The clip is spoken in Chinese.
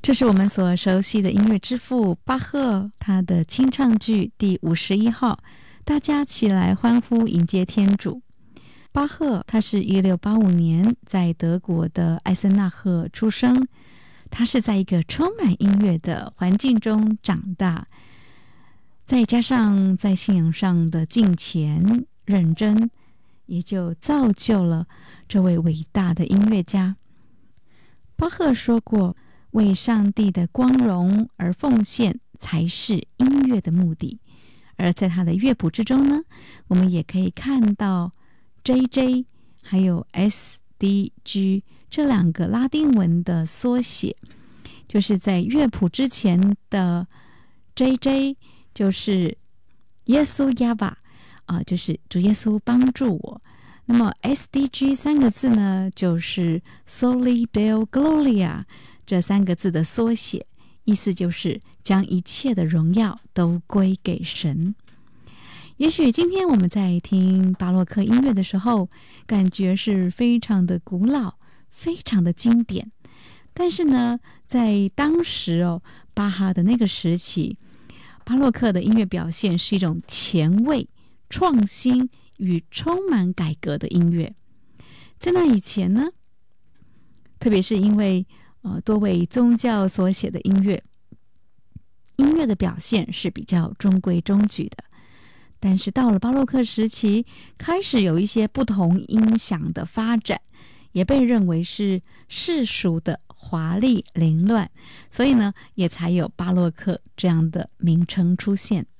这是我们所熟悉的音乐之父巴赫，他的清唱剧第51号，大家起来欢呼迎接天主。巴赫他是1685年在德国的艾森纳赫出生，他是在一个充满音乐的环境中长大，再加上在信仰上的敬虔认真，也就造就了这位伟大的音乐家。巴赫说过，为上帝的光荣而奉献才是音乐的目的。而在他的乐谱之中呢，我们也可以看到 JJ 还有 SDG 这两个拉丁文的缩写，就是在乐谱之前的 JJ 就是耶稣亚巴就是主耶稣帮助我。那么 SDG 三个字呢，就是 Soli Deo Gloria 这三个字的缩写，意思就是将一切的荣耀都归给神。也许今天我们在听巴洛克音乐的时候，感觉是非常的古老，非常的经典，但是呢，在当时巴哈的那个时期，巴洛克的音乐表现是一种前卫、创新与充满改革的音乐。在那以前呢，特别是因为多为宗教所写的音乐的表现是比较中规中矩的。但是到了巴洛克时期，开始有一些不同音响的发展，也被认为是世俗的华丽凌乱，所以呢，也才有巴洛克这样的名称出现。